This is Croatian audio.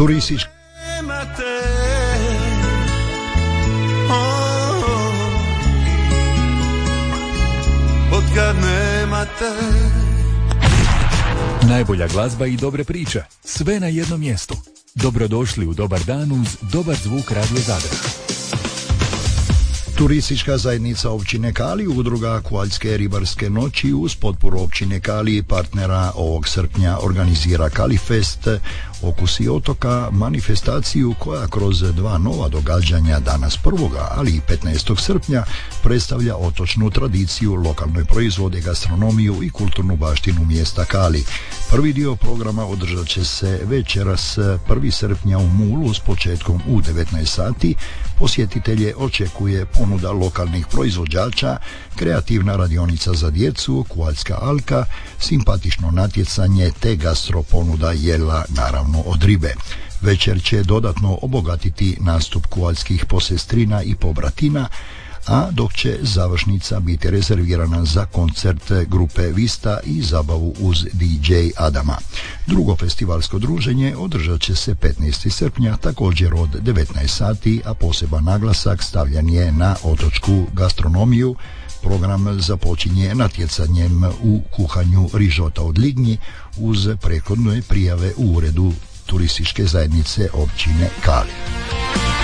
Turistička Kad nema te. Najbolja glazba i dobre priče, sve na jednom mjestu. Dobrodošli u Dobar dan uz Dobar zvuk Radio Zadar. Turistička zajednica općine Kali, udruga Koaljske ribarske noći uz potporu općine Kali i partnera ovog srpnja organizira Kalifest, Okusi otoka, manifestaciju koja kroz dva nova događanja danas 1. ali i 15. srpnja predstavlja otočnu tradiciju, lokalne proizvode, gastronomiju i kulturnu baštinu mjesta Kali. Prvi dio programa održat će se večeras 1. srpnja u Mulu s početkom u 19 sati. Posjetitelje očekuje ponuda lokalnih proizvođača, kreativna radionica za djecu, Koaljska alka, simpatično natjecanje te gastro ponuda jela, naravno od ribe. Večer će dodatno obogatiti nastup koaljskih posestrina i pobratina, a dok će završnica biti rezervirana za koncert grupe Vista i zabavu uz DJ Adama. Drugo festivalsko druženje održat će se 15. srpnja također od 19 sati, a poseban naglasak stavljen je na otočku gastronomiju. Program započinje natjecanjem u kuhanju rižota od lignji uz prethodne prijave u uredu turističke zajednice općine Kali.